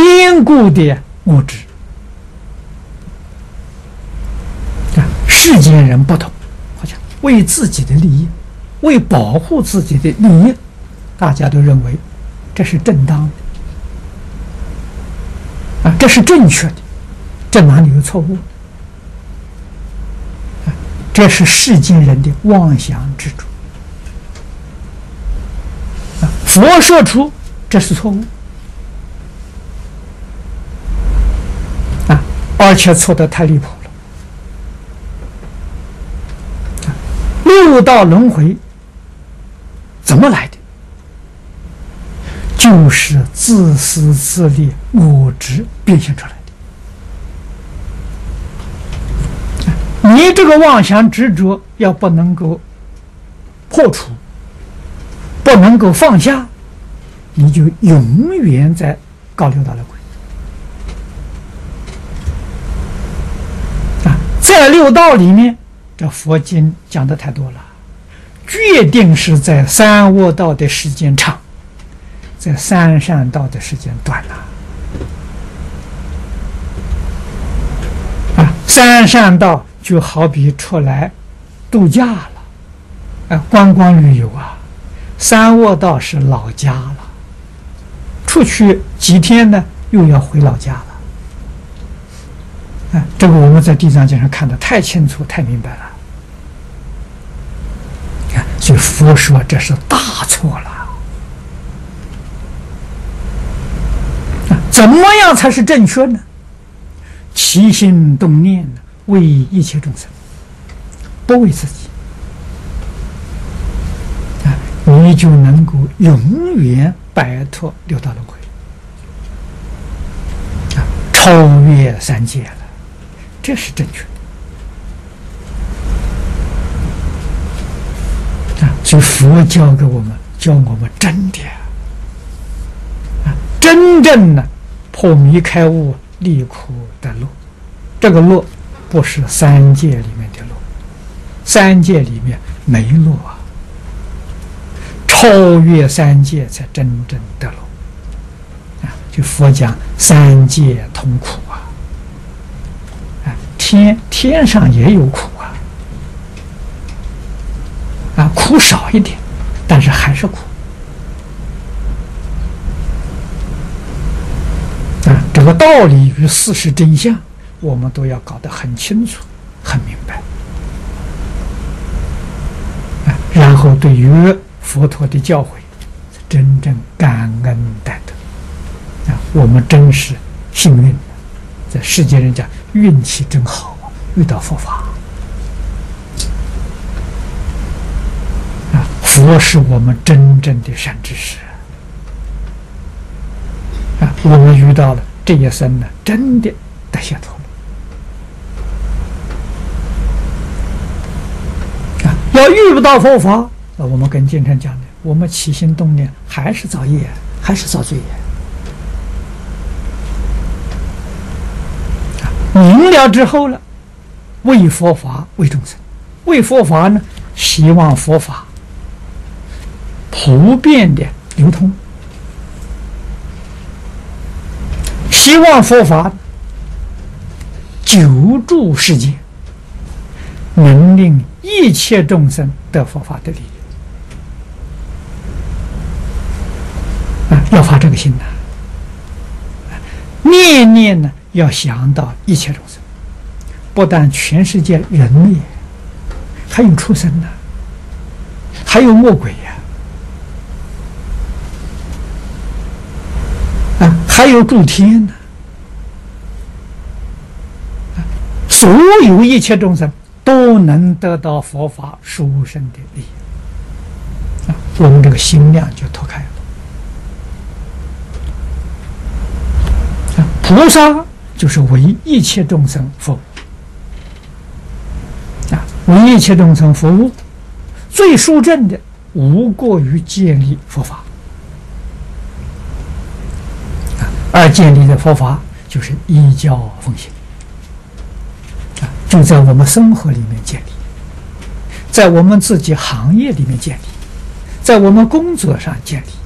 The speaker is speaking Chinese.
坚固的我执。世间人不同，好像为自己的利益，为保护自己的利益，大家都认为这是正当的，这是正确的，这哪里有错误？这是世间人的妄想执着。佛说出这是错误，而且错得太离谱了。六道轮回怎么来的？就是自私自利、我执变现出来的。你这个妄想执着要不能够破除，不能够放下，你就永远在搞六道轮回。在六道里面，这佛经讲的太多了，决定是在三恶道的时间长，在三善道的时间短了。三善道就好比出来度假了，观光旅游啊。三恶道是老家了，出去几天呢，又要回老家了。这个我们在地藏经上看得太清楚、太明白了。所以佛说这是大错了。怎么样才是正确呢？起心动念为一切众生，不为自己，你就能够永远摆脱六道轮回，超越三界了。这是正确的。所以佛教给我们，教我们真的真正的破迷开悟、离苦的路。这个路不是三界里面的路，三界里面没路啊，超越三界才真正得路。就佛讲三界同苦啊，天上也有苦啊，苦少一点，但是还是苦。这个道理与事实真相，我们都要搞得很清楚、很明白。然后对于佛陀的教诲，真正感恩戴德。我们真是幸运，在世界人讲运气真好，遇到佛法。佛是我们真正的善知识。我们遇到了这一生呢，真的得解脱了。要遇不到佛法，那我们跟经常讲的，我们起心动念还是造业，还是造罪业。明了之后了，为佛法为众生，为佛法呢，希望佛法普遍的流通，希望佛法久住世界，能令一切众生得佛法的利益。要发这个心呐，念念呢要想到一切众生，不但全世界人类，还有畜生呢，还有魔鬼呀，还有诸天呢，所有一切众生都能得到佛法殊胜的利益，我们这个心量就脱开了。菩萨就是为一切众生服务，为一切众生服务，最殊胜的无过于建立佛法，而建立的佛法就是依教奉行，就在我们生活里面建立，在我们自己行业里面建立，在我们工作上建立。